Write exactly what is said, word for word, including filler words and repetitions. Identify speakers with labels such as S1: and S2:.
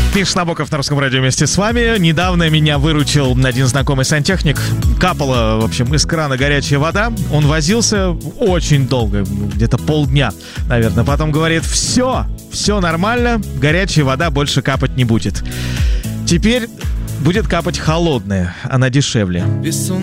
S1: Миша Набоков на Русском радио вместе с вами. Недавно меня выручил один знакомый сантехник. Капала, в общем, из крана горячая вода. Он возился очень долго, где-то полдня, наверное. Потом говорит: все, все нормально, горячая вода больше капать не будет. Теперь будет капать холодная, она дешевле.